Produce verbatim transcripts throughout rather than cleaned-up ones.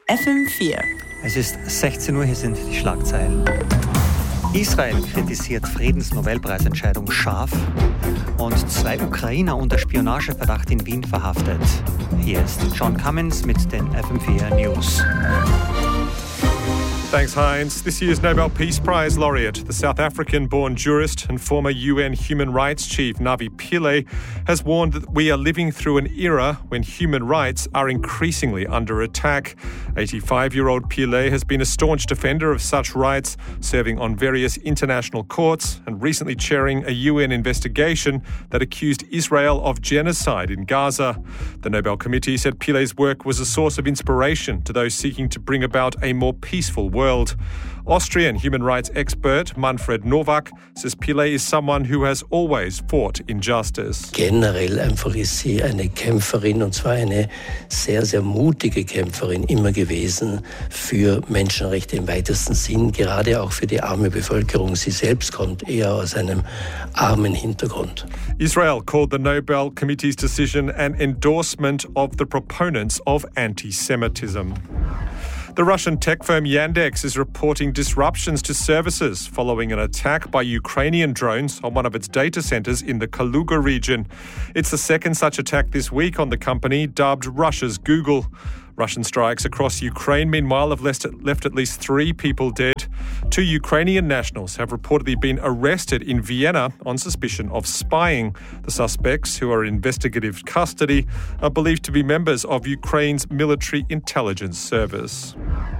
F M vier. Es ist sechzehn Uhr, hier sind die Schlagzeilen. Israel kritisiert Friedensnobelpreisentscheidung scharf und zwei Ukrainer unter Spionageverdacht in Wien verhaftet. Hier ist John Cummins mit den F M vier News. Thanks, Heinz. This year's Nobel Peace Prize laureate, the South African-born jurist and former U N Human Rights Chief Navi Pillay, has warned that we are living through an era when human rights are increasingly under attack. eighty-five-year-old Pillay has been a staunch defender of such rights, serving on various international courts and recently chairing a U N investigation that accused Israel of genocide in Gaza. The Nobel Committee said Pillay's work was a source of inspiration to those seeking to bring about a more peaceful world. world. Austrian human rights expert Manfred Nowak says Pillay is someone who has always fought injustice. Generell einfach ist sie eine Kämpferin, und zwar eine sehr, sehr mutige Kämpferin immer gewesen für Menschenrechte im weitesten Sinn, gerade auch für die arme Bevölkerung. Sie selbst kommt eher aus einem armen Hintergrund. Israel called the Nobel Committee's decision an endorsement of the proponents of anti-Semitism. The Russian tech firm Yandex is reporting disruptions to services following an attack by Ukrainian drones on one of its data centers in the Kaluga region. It's the second such attack this week on the company, dubbed Russia's Google. Russian strikes across Ukraine, meanwhile, have left, left at least three people dead. Two Ukrainian nationals have reportedly been arrested in Vienna on suspicion of spying. The suspects, who are in investigative custody, are believed to be members of Ukraine's military intelligence service.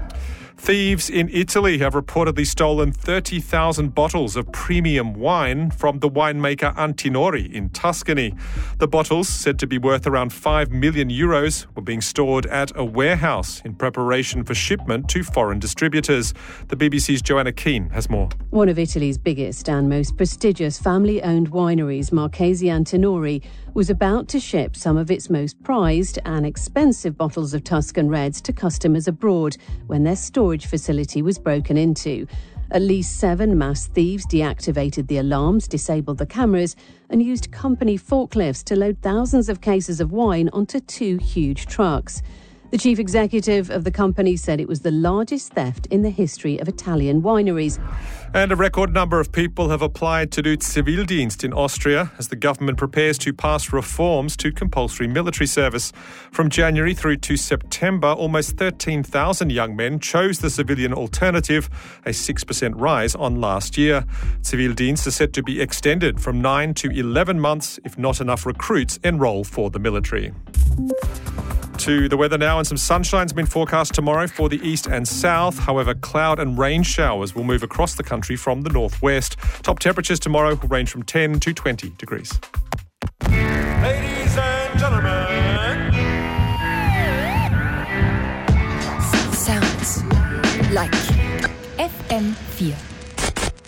Thieves in Italy have reportedly stolen thirty thousand bottles of premium wine from the winemaker Antinori in Tuscany. The bottles, said to be worth around five million euros, were being stored at a warehouse in preparation for shipment to foreign distributors. The B B C's Joanna Keane has more. One of Italy's biggest and most prestigious family-owned wineries, Marchesi Antinori, was about to ship some of its most prized and expensive bottles of Tuscan Reds to customers abroad when their storage facility was broken into. At least seven mass thieves deactivated the alarms, disabled the cameras, and used company forklifts to load thousands of cases of wine onto two huge trucks. The chief executive of the company said it was the largest theft in the history of Italian wineries. And a record number of people have applied to do Zivildienst in Austria as the government prepares to pass reforms to compulsory military service. From January through to September, almost thirteen thousand young men chose the civilian alternative, a six percent rise on last year. Zivildienst is set to be extended from nine to eleven months if not enough recruits enrol for the military. To the weather now, and some sunshine's been forecast tomorrow for the east and south. However, cloud and rain showers will move across the country from the northwest. Top temperatures tomorrow will range from ten to twenty degrees. Ladies and gentlemen. Sounds like F M vier.